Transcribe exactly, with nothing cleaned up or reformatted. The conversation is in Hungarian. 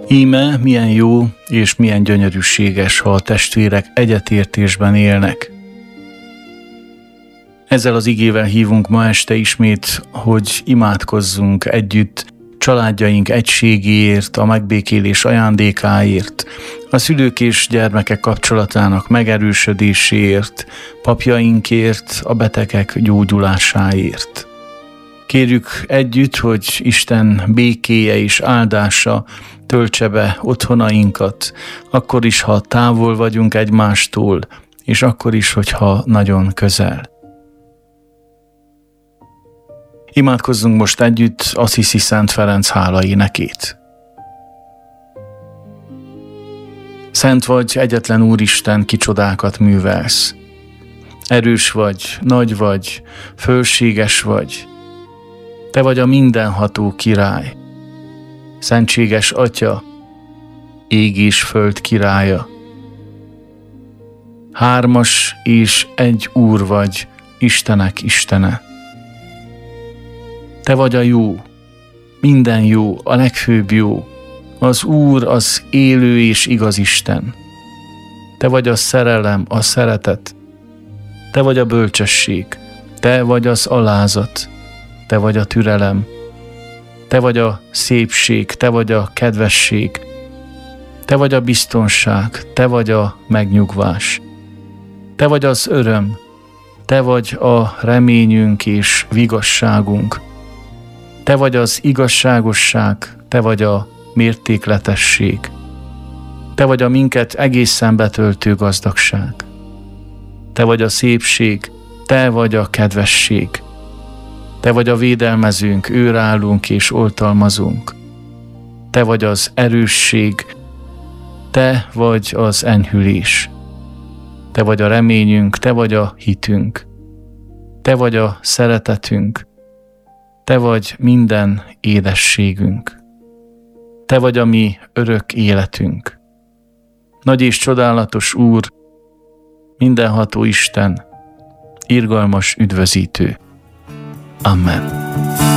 Íme milyen jó és milyen gyönyörűséges, ha a testvérek egyetértésben élnek. Ezzel az igével hívunk ma este ismét, hogy imádkozzunk együtt családjaink egységéért, a megbékélés ajándékáért, a szülők és gyermekek kapcsolatának megerősödéséért, papjainkért, a betegek gyógyulásáért. Kérjük együtt, hogy Isten békéje és áldása töltse be otthonainkat, akkor is, ha távol vagyunk egymástól, és akkor is, hogyha nagyon közel. Imádkozzunk most együtt Assisi Szent Ferenc hálaénekét. Szent vagy, egyetlen Úristen, ki csodákat művelsz. Erős vagy, nagy vagy, fölséges vagy. Te vagy a mindenható király. Szentséges Atya, ég és föld királya. Hármas és egy Úr vagy, Istenek Istene. Te vagy a jó, minden jó, a legfőbb jó. Az Úr az élő és igaz Isten. Te vagy a szerelem, a szeretet. Te vagy a bölcsesség. Te vagy az alázat. Te vagy a türelem. Te vagy a szépség. Te vagy a kedvesség. Te vagy a biztonság. Te vagy a megnyugvás. Te vagy az öröm. Te vagy a reményünk és vigasságunk. Te vagy az igazságosság, te vagy a mértékletesség. Te vagy a minket egészen betöltő gazdagság. Te vagy a szépség, te vagy a kedvesség. Te vagy a védelmezőnk, őrállunk és oltalmazunk. Te vagy az erősség, te vagy az enyhülés. Te vagy a reményünk, te vagy a hitünk. Te vagy a szeretetünk. Te vagy minden édességünk. Te vagy a mi örök életünk. Nagy és csodálatos Úr, mindenható Isten, irgalmas üdvözítő. Amen.